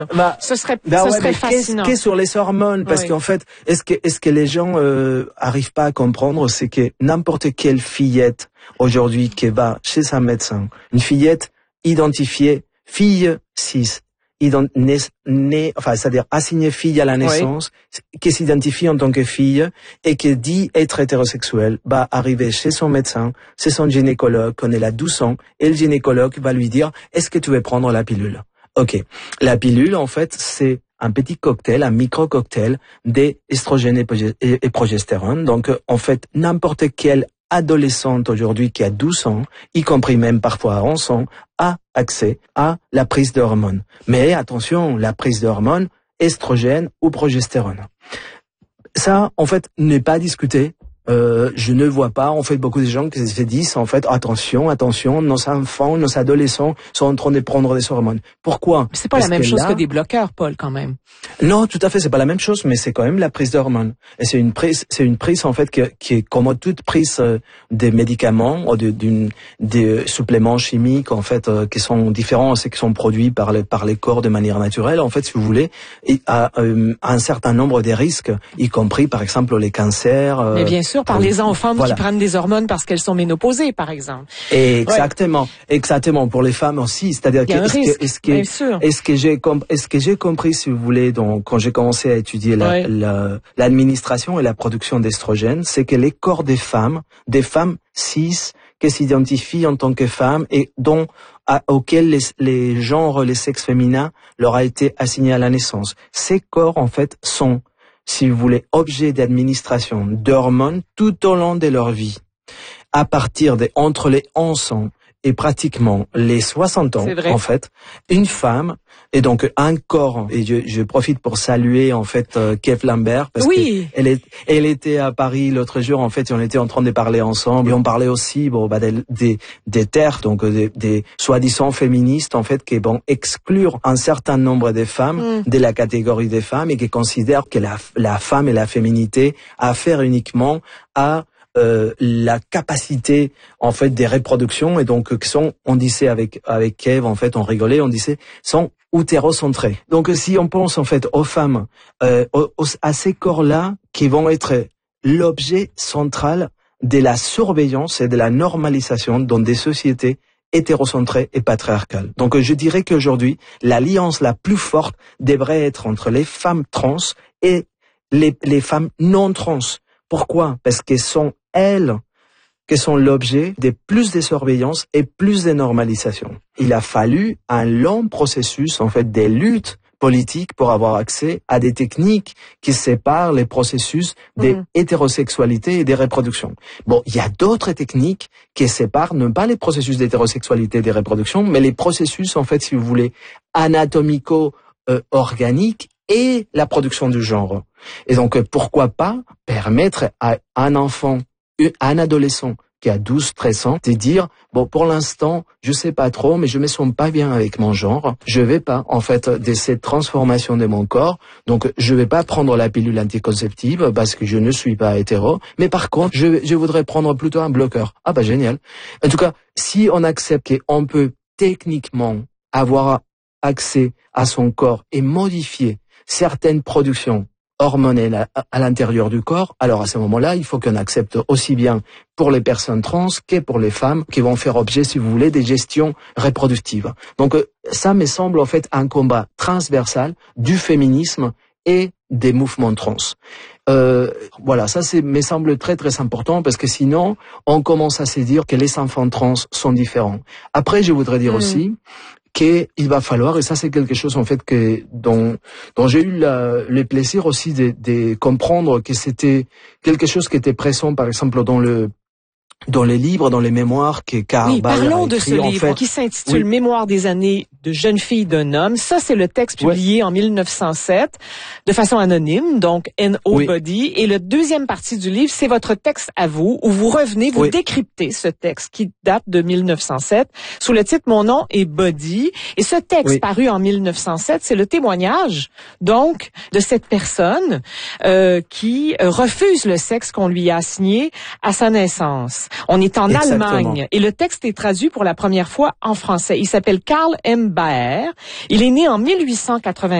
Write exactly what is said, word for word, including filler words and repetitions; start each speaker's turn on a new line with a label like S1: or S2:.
S1: Bah,
S2: ce serait,
S1: bah
S2: ce
S1: ouais,
S2: serait
S1: mais
S2: fascinant.
S1: Qu'est-ce, qu'est sur les hormones? Parce
S2: oui.
S1: qu'en fait, est-ce que, est-ce que les gens euh, arrivent pas à comprendre, c'est que n'importe quelle fillette aujourd'hui qui va chez un médecin, une fillette identifiée fille cis, ident, née, née, enfin, c'est-à-dire assignée fille à la naissance, oui. qui s'identifie en tant que fille et qui dit être hétérosexuelle, va arriver chez son médecin, c'est son gynécologue, qu'on est à douze ans, et le gynécologue va lui dire, est-ce que tu veux prendre la pilule? Ok. La pilule, en fait, c'est un petit cocktail, un micro-cocktail d'estrogène et, et, et progestérone. Donc, en fait, n'importe quelle adolescente aujourd'hui qui a douze ans, y compris même parfois à onze ans, a accès à la prise d'hormones. Mais attention, la prise d'hormones, estrogène ou progestérone. Ça, en fait, n'est pas discuté. Euh, je ne vois pas, en fait, beaucoup de gens qui se disent, en fait, attention, attention, nos enfants, nos adolescents sont en train de prendre des hormones. Pourquoi?
S2: C'est pas
S1: Parce
S2: la même
S1: que
S2: chose
S1: là,
S2: que des bloqueurs, Paul, quand même.
S1: Non, tout à fait, c'est pas la même chose, mais c'est quand même la prise d'hormones. Et c'est une prise, c'est une prise, en fait, qui, qui est comme toute prise euh, des médicaments ou de, d'une, des suppléments chimiques, en fait, euh, qui sont différents, c'est qui sont produits par les, par les corps de manière naturelle, en fait, si vous voulez, et à, euh, à un certain nombre de risques, y compris, par exemple, les cancers. Euh,
S2: mais bien sûr, parlez-en aux femmes
S1: voilà.
S2: qui prennent des hormones parce qu'elles sont ménopausées, par exemple.
S1: Et exactement, ouais. exactement, pour les femmes aussi, c'est-à-dire que, est-ce que, est-ce que, est-ce que j'ai, est-ce que j'ai compris, si vous voulez, donc, quand j'ai commencé à étudier la, ouais. la, l'administration et la production d'estrogènes, c'est que les corps des femmes, des femmes cis, qui s'identifient en tant que femmes et dont, à, auxquels les, les genres, les sexes féminins leur a été assigné à la naissance. Ces corps, en fait, sont, si vous voulez, objets d'administration d'hormones tout au long de leur vie. À partir de, entre les onze ans et pratiquement les soixante ans, en fait, une femme, et donc un corps, et je, je profite pour saluer, en fait, euh, Kev Lambert, parce
S2: oui.
S1: qu'elle est, elle était à Paris l'autre jour, en fait, et on était en train de parler ensemble, et on parlait aussi, bon, bah, des, des, des terres, donc, des, des soi-disant féministes, en fait, qui vont exclure un certain nombre de femmes mm. de la catégorie des femmes, et qui considèrent que la, la femme et la féminité affaire uniquement à Euh, la capacité en fait des reproductions et donc qui sont, on disait avec avec Kev, en fait on rigolait, on disait sont utérocentrés. Donc si on pense en fait aux femmes, euh, aux, à ces corps-là qui vont être l'objet central de la surveillance et de la normalisation dans des sociétés hétérocentrées et patriarcales. Donc je dirais qu'aujourd'hui l'alliance la plus forte devrait être entre les femmes trans et les les femmes non trans. Pourquoi? Parce qu'elles sont elles qui sont l'objet de plus de surveillance et plus de normalisation. Il a fallu un long processus, en fait, des luttes politiques pour avoir accès à des techniques qui séparent les processus des mmh. hétérosexualités et des reproductions. Bon, il y a d'autres techniques qui séparent non pas les processus d'hétérosexualité et des reproductions, mais les processus, en fait, si vous voulez, anatomico-organiques et la production du genre. Et donc, pourquoi pas permettre à un enfant, à un adolescent qui a douze treize ans, de dire, bon, pour l'instant, je sais pas trop, mais je me sens pas bien avec mon genre. Je vais pas, en fait, de cette transformation de mon corps. Donc, je vais pas prendre la pilule anticonceptive parce que je ne suis pas hétéro. Mais par contre, je, je voudrais prendre plutôt un bloqueur. Ah, bah, génial. En tout cas, si on accepte qu'on peut techniquement avoir accès à son corps et modifier certaines productions hormonales à, à l'intérieur du corps, alors à ce moment-là, il faut qu'on accepte aussi bien pour les personnes trans que pour les femmes qui vont faire objet, si vous voulez, des gestions reproductives. Donc ça me semble en fait un combat transversal du féminisme et des mouvements trans. Euh, voilà, ça c'est me semble très très important parce que sinon on commence à se dire que les enfants trans sont différents. Après, je voudrais dire mmh. aussi qu'il va falloir, et ça c'est quelque chose en fait que dont dont j'ai eu la, le plaisir aussi de, de comprendre que c'était quelque chose qui était présent par exemple dans le dans les livres, dans les mémoires que Karl
S2: Oui,
S1: Bayer
S2: parlons
S1: a
S2: de
S1: écrit,
S2: ce
S1: en
S2: livre
S1: fait.
S2: qui s'intitule
S1: Oui.
S2: Mémoires des années de jeune fille d'un homme. Ça, c'est le texte publié ouais. en mille neuf cent sept de façon anonyme, donc Nobody. Oui. Et le deuxième partie du livre, c'est votre texte à vous, où vous revenez, vous oui. décryptez ce texte qui date de mille neuf cent sept sous le titre Mon nom est Body. Et ce texte oui. paru en mille neuf cent sept, c'est le témoignage, donc, de cette personne euh, qui refuse le sexe qu'on lui a assigné à sa naissance. On est en
S1: Exactement.
S2: Allemagne et le texte est traduit pour la première fois en français. Il s'appelle Karl M. Baer. Il est né en mille huit cent quatre-vingt-dix.